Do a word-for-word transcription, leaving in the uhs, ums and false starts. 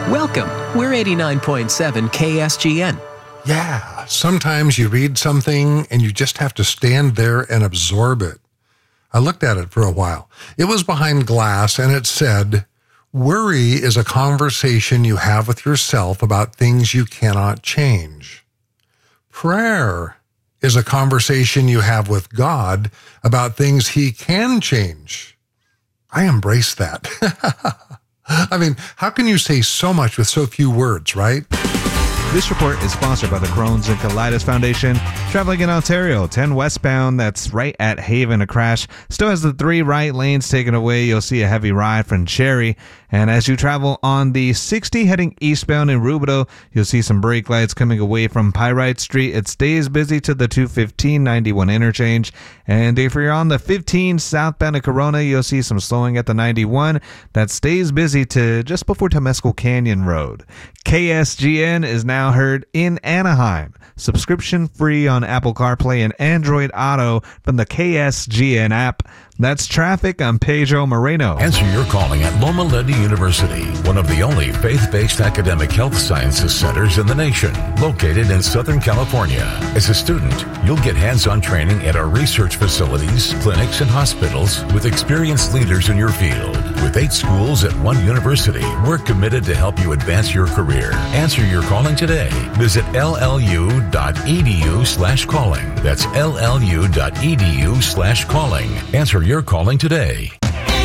Welcome. We're eighty-nine point seven K S G N. Yeah, sometimes you read something and you just have to stand there and absorb it. I looked at it for a while. It was behind glass and it said, "Worry is a conversation you have with yourself about things you cannot change. Prayer is a conversation you have with God about things he can change." I embrace that. I mean, how can you say so much with so few words, right? This report is sponsored by the Crohn's and Colitis Foundation. Traveling in Ontario, ten westbound, that's right at Haven. A crash still has the three right lanes taken away. You'll see a heavy ride from Cherry. And as you travel on the sixty heading eastbound in Rubidoux, you'll see some brake lights coming away from Pyrite Street. It stays busy to the two fifteen ninety-one interchange. And if you're on the fifteen southbound of Corona, you'll see some slowing at the ninety-one. That stays busy to just before Temescal Canyon Road. K S G N is now heard in Anaheim. Subscription free on Apple CarPlay and Android Auto from the K S G N app. That's traffic. I'm Pedro Moreno. Answer your calling at Loma Linda University, one of the only faith-based academic health sciences centers in the nation, located in Southern California. As a student, you'll get hands-on training at our research facilities, clinics, and hospitals with experienced leaders in your field. With eight schools at one university, we're committed to help you advance your career. Answer your calling today. Visit llu.edu slash calling. That's llu.edu slash calling. Answer your calling today.